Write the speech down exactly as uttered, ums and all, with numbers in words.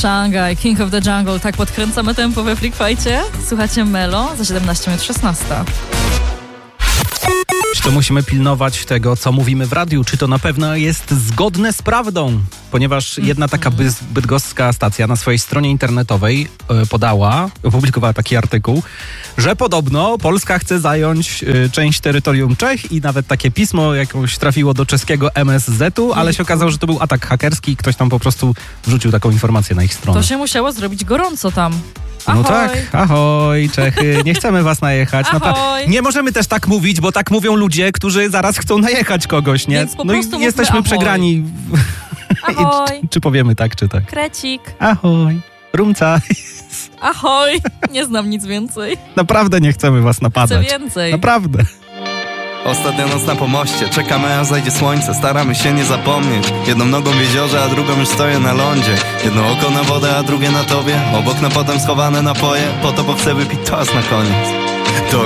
Shanghai, King of the Jungle. Tak podkręcamy tempo we Freak Fight'cie. Słuchacie Melo za siedemnaście minut szesnaście. Czy to musimy pilnować tego, co mówimy w radiu? Czy to na pewno jest zgodne z prawdą? Ponieważ jedna taka by- bydgoska stacja na swojej stronie internetowej y, podała, opublikowała taki artykuł, że podobno Polska chce zająć y, część terytorium Czech i nawet takie pismo jakoś trafiło do czeskiego M S Z-u, ale się okazało, że to był atak hakerski i ktoś tam po prostu wrzucił taką informację na ich stronę. To się musiało zrobić gorąco tam. Ahoj. No tak, ahoj Czechy, nie chcemy was najechać. Ahoj. Nie możemy też tak mówić, bo tak mówią ludzie, którzy zaraz chcą najechać kogoś, nie? Więc po No prostu i jesteśmy mówmy przegrani. Ahoj. czy, czy powiemy tak, czy tak? Krecik. Ahoj, rumca. Ahoj. Nie znam nic więcej. Naprawdę nie chcemy was Chcę napadać. więcej. Naprawdę. Ostatnia noc na pomoście, czekamy aż zajdzie słońce. Staramy się nie zapomnieć. Jedną nogą w jeziorze, a drugą już stoję na lądzie. Jedno oko na wodę, a drugie na tobie. Obok na potem schowane napoje. Po to, bo chcę wypić toast na koniec. To